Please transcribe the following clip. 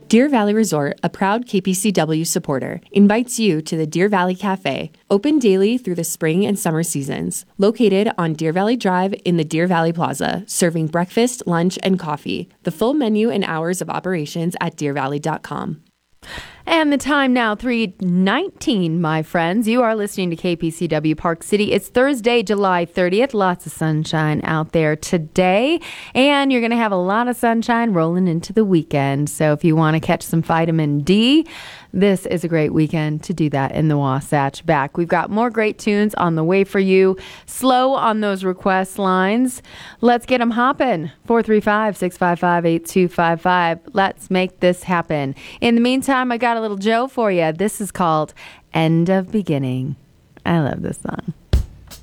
Deer Valley Resort, a proud KPCW supporter, invites you to the Deer Valley Cafe, open daily through the spring and summer seasons. Located on Deer Valley Drive in the Deer Valley Plaza, serving breakfast, lunch, and coffee. The full menu and hours of operations at deervalley.com. And the time now, 3:19, my friends. You are listening to KPCW Park City. It's Thursday, July 30th. Lots of sunshine out there today. And you're going to have a lot of sunshine rolling into the weekend. So if you want to catch some vitamin D, this is a great weekend to do that in the Wasatch Back. We've got more great tunes on the way for you. Slow on those request lines. Let's get them hopping. 435-655-8255. Let's make this happen. In the meantime, I got a little Joe for you. This is called End of Beginning. I love this song.